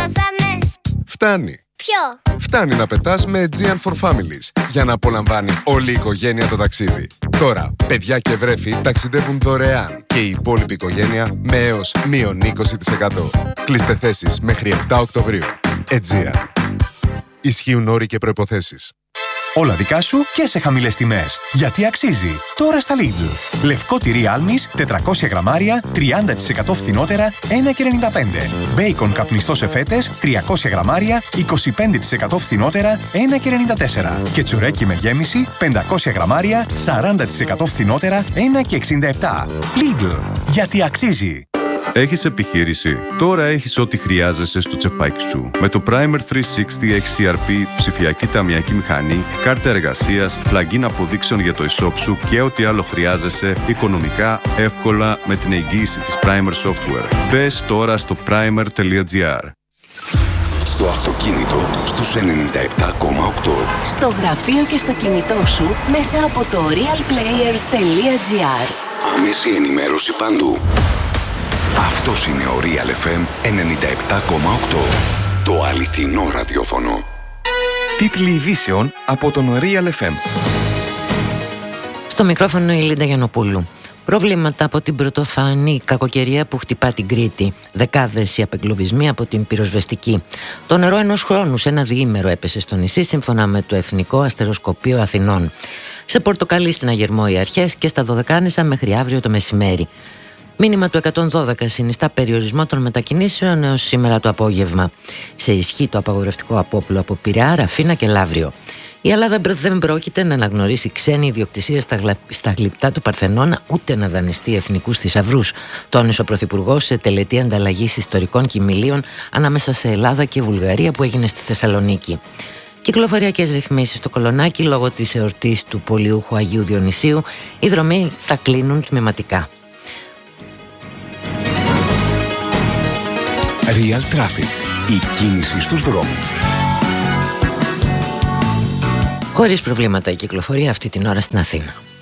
τελειώσαμε. Φτάνει. Ποιο? Φτάνει να πετάς με Aegean for Families για να απολαμβάνει όλη η οικογένεια το ταξίδι. Τώρα, παιδιά και βρέφη ταξιδεύουν δωρεάν και η υπόλοιπη οικογένεια με έως μείον 20%. Κλείστε θέσεις μέχρι 7 Οκτωβρίου. Aegean. Ισχύουν όροι και προϋποθέσεις. Όλα δικά σου και σε χαμηλές τιμές. Γιατί αξίζει. Τώρα στα Lidl. Λευκό τυρί άλμης, 400 γραμμάρια, 30% φθηνότερα, 1,95. Μπέικον καπνιστό σε φέτες, 300 γραμμάρια, 25% φθηνότερα, 1,94. Και τσουρέκι με γέμιση, 500 γραμμάρια, 40% φθηνότερα, 1,67. Lidl. Γιατί αξίζει. Έχεις επιχείρηση? Τώρα έχεις ό,τι χρειάζεσαι στο τσεπάκι σου. Με το Primer 360 XCRP, ψηφιακή ταμιακή μηχανή, κάρτα εργασίας, plugin αποδείξεων για το e-shop σου και ό,τι άλλο χρειάζεσαι οικονομικά, εύκολα με την εγγύηση της Primer Software. Μπες τώρα στο primer.gr. Στο αυτοκίνητο στους 97,8. Στο γραφείο και στο κινητό σου μέσα από το realplayer.gr. Άμεση ενημέρωση παντού. Αυτός είναι ο Real FM 97,8. Το αληθινό ραδιόφωνο. Τίτλοι ειδήσεων από τον Real FM. Στο μικρόφωνο η Λίντα Γιαννοπούλου. Προβλήματα από την πρωτοφανή κακοκαιρία που χτυπά την Κρήτη. Δεκάδες οι απεγκλωβισμοί από την πυροσβεστική. Το νερό ενός χρόνου σε ένα διήμερο έπεσε στο νησί σύμφωνα με το Εθνικό Αστεροσκοπείο Αθηνών. Σε Πορτοκαλί στην Αγερμό οι αρχές και στα Δωδεκάνησα μέχρι αύριο το μεσημέρι. Μήνυμα του 112 συνιστά περιορισμό των μετακινήσεων έως σήμερα το απόγευμα. Σε ισχύ το απαγορευτικό απόπλο από Πειραιά, Ραφίνα και Λαύριο. Η Ελλάδα δεν πρόκειται να αναγνωρίσει ξένη ιδιοκτησία στα γλυπτά του Παρθενώνα, ούτε να δανειστεί εθνικούς θησαυρούς, τόνισε ο Πρωθυπουργός σε τελετή ανταλλαγής ιστορικών κοιμηλίων ανάμεσα σε Ελλάδα και Βουλγαρία που έγινε στη Θεσσαλονίκη. Κυκλοφοριακές ρυθμίσεις στο Κολονάκι λόγω της εορτής του πολιούχου Αγίου Διονυσίου. Οι δρομοί θα κλείνουν τμηματικά. Real Traffic. Η κίνηση στους δρόμους. Χωρίς προβλήματα η κυκλοφορία αυτή την ώρα στην Αθήνα.